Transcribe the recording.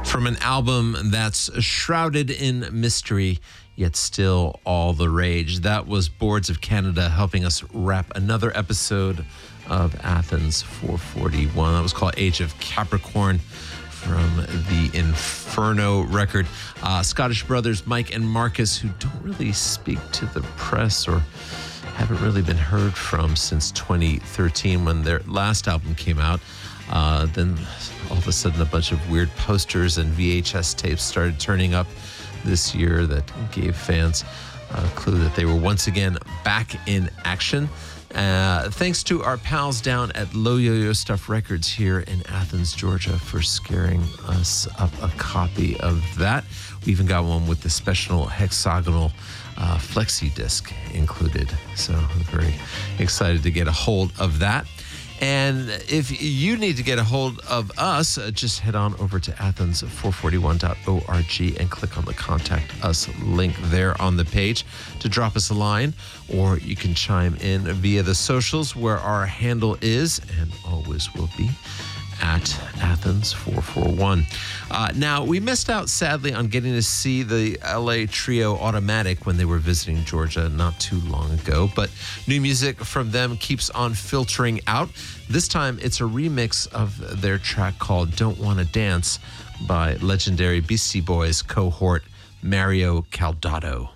From an album that's shrouded in mystery, yet still all the rage. That was Boards of Canada helping us wrap another episode of Athens 441. That was called Age of Capricorn from the Inferno record. Scottish brothers Mike and Marcus, who don't really speak to the press or haven't really been heard from since 2013 when their last album came out. Then all of a sudden a bunch of weird posters and VHS tapes started turning up this year that gave fans a clue that they were once again back in action. Thanks to our pals down at Low Yo-Yo Stuff Records here in Athens, Georgia, for scaring us up a copy of that. We even got one with the special hexagonal flexi disc included. So I'm very excited to get a hold of that. And if you need to get a hold of us, just head on over to athens441.org and click on the Contact Us link there on the page to drop us a line, or you can chime in via the socials where our handle is and always will be at Athens441. Now, we missed out, sadly, on getting to see the LA trio Automatic when they were visiting Georgia not too long ago, but new music from them keeps on filtering out. This time, it's a remix of their track called Don't Wanna Dance by legendary Beastie Boys cohort Mario Caldato.